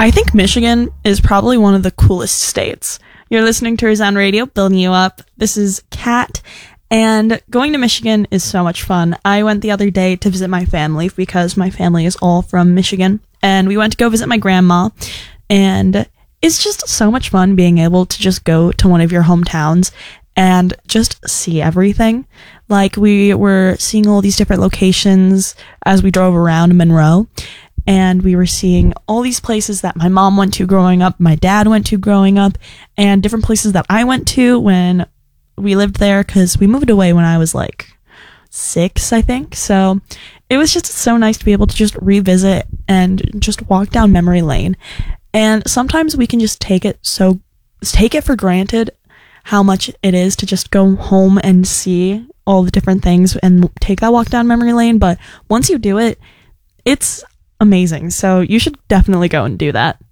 I think Michigan is probably one of the coolest states. You're listening to Resound Radio, building you up. This is Kat, and going to Michigan is so much fun. I went the other day to visit my family because my family is all from Michigan, and we went to go visit my grandma, and it's just so much fun being able to just go to one of your hometowns and just see everything. Like, we were seeing all these different locations as we drove around Monroe, and we were seeing all these places that my mom went to growing up, my dad went to growing up, and different places that I went to when we lived there, because we moved away when I was like 6, I think. So it was just so nice to be able to just revisit and just walk down memory lane. And sometimes we can just take it for granted how much it is to just go home and see all the different things and take that walk down memory lane. But once you do it, it's amazing. So you should definitely go and do that.